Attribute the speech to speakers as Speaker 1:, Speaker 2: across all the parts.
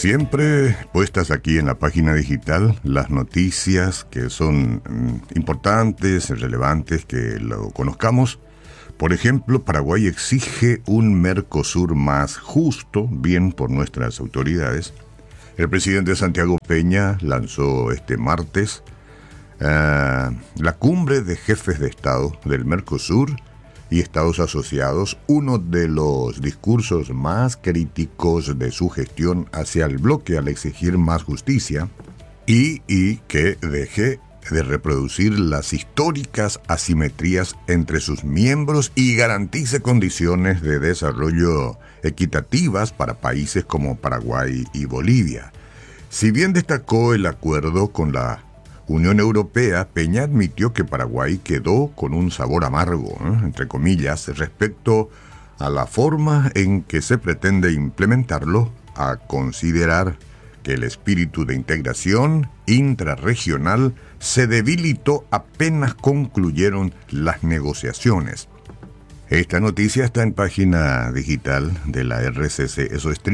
Speaker 1: Siempre puestas aquí en la página digital las noticias que son importantes, relevantes, que lo conozcamos. Por ejemplo, Paraguay exige un Mercosur más justo, bien por nuestras autoridades. El presidente Santiago Peña lanzó este martes la cumbre de jefes de Estado del Mercosur y Estados asociados, uno de los discursos más críticos de su gestión hacia el bloque al exigir más justicia y que deje de reproducir las históricas asimetrías entre sus miembros y garantice condiciones de desarrollo equitativas para países como Paraguay y Bolivia. Si bien destacó el acuerdo con la Unión Europea, Peña admitió que Paraguay quedó con un sabor amargo, entre comillas, respecto a la forma en que se pretende implementarlo, a considerar que el espíritu de integración intrarregional se debilitó apenas concluyeron las negociaciones. Esta noticia está en página digital de la RCC, eso es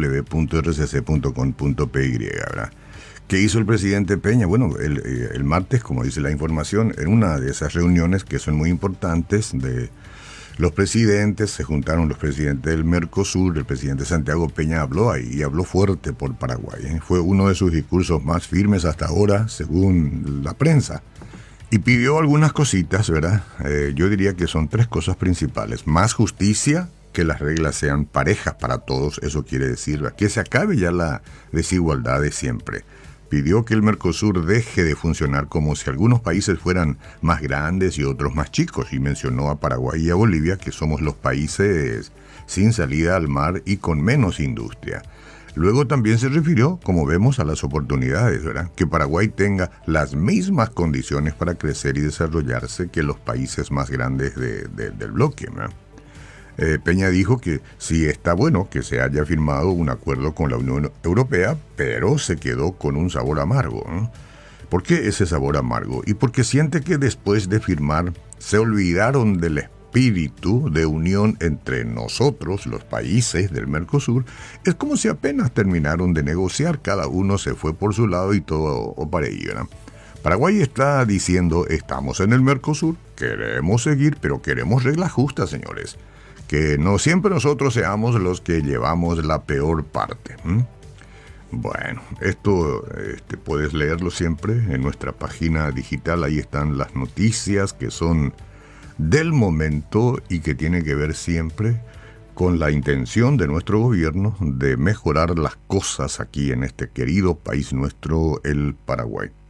Speaker 1: www.rcc.com.py, ¿verdad? ¿Qué hizo el presidente Peña? Bueno, el martes, como dice la información, en una de esas reuniones que son muy importantes de los presidentes, se juntaron los presidentes del Mercosur, el presidente Santiago Peña habló ahí y habló fuerte por Paraguay. Fue uno de sus discursos más firmes hasta ahora, según la prensa. Y pidió algunas cositas, ¿verdad? Yo diría que son 3 cosas principales. Más justicia, que las reglas sean parejas para todos, eso quiere decir, ¿verdad?, que se acabe ya la desigualdad de siempre. Pidió que el Mercosur deje de funcionar como si algunos países fueran más grandes y otros más chicos, y mencionó a Paraguay y a Bolivia, que somos los países sin salida al mar y con menos industria. Luego también se refirió, como vemos, a las oportunidades, ¿verdad?, que Paraguay tenga las mismas condiciones para crecer y desarrollarse que los países más grandes del bloque, ¿verdad? Peña dijo que sí está bueno que se haya firmado un acuerdo con la Unión Europea, pero se quedó con un sabor amargo, ¿no? ¿Por qué ese sabor amargo? Y porque siente que después de firmar se olvidaron del espíritu de unión entre nosotros, los países del Mercosur. Es como si apenas terminaron de negociar, cada uno se fue por su lado y todo para ahí, ¿verdad? Paraguay está diciendo, estamos en el Mercosur, queremos seguir, pero queremos reglas justas, señores. Que no siempre nosotros seamos los que llevamos la peor parte. Bueno, esto puedes leerlo siempre en nuestra página digital. Ahí están las noticias que son del momento y que tienen que ver siempre con la intención de nuestro gobierno de mejorar las cosas aquí en este querido país nuestro, el Paraguay.